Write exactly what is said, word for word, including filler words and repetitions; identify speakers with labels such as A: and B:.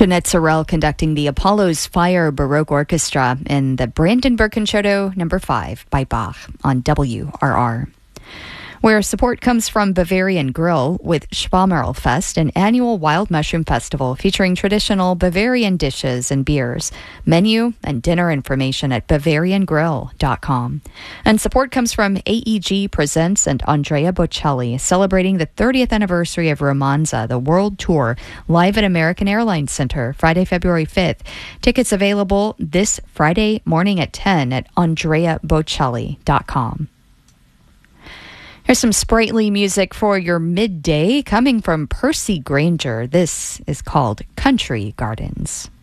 A: Jeanette Sorrell conducting the Apollo's Fire Baroque Orchestra in the Brandenburg Concerto number five by Bach on W R R. Where support comes from Bavarian Grill with Schwammerlfest, an annual wild mushroom festival featuring traditional Bavarian dishes and beers. Menu and dinner information at bavarian grill dot com. And support comes from A E G Presents and Andrea Bocelli, celebrating the thirtieth anniversary of Romanza, the world tour, live at American Airlines Center, Friday, February fifth. Tickets available this Friday morning at ten at andrea bocelli dot com. Here's some sprightly music for your midday coming from Percy Granger. This is called Country Gardens.